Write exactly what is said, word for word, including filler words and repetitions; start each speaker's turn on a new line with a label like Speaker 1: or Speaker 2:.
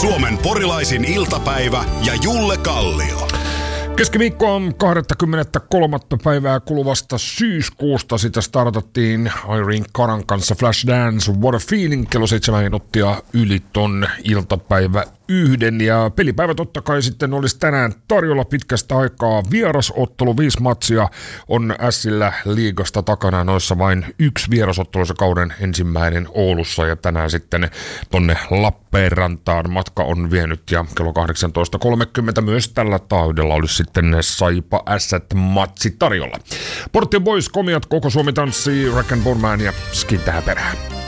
Speaker 1: Suomen porilaisin iltapäivä ja Julle Kallio.
Speaker 2: Keskiviikko on kaksikymmentäkolme päivää kuluvasta syyskuusta. Sitä startattiin Irene Karan kanssa Flashdance, What a Feeling, kello seitsemän minuuttia yli ton iltapäivä yhden. Ja pelipäivä totta kai sitten olisi tänään tarjolla pitkästä aikaa. Vierasottelu, viisi matsia on Ässillä liigasta takana. Noissa vain yksi vierasottelu, se kauden ensimmäinen Oulussa. Ja tänään sitten tonne Lappeenrantaan matka on vienyt. Ja kello kahdeksantoista kolmekymmentä myös tällä taudella olisi sitten Saipa Ässät-matsi tarjolla. Portti Boys, komiat, koko Suomi tanssii, Rack and Bone Man ja Skin tähän perään.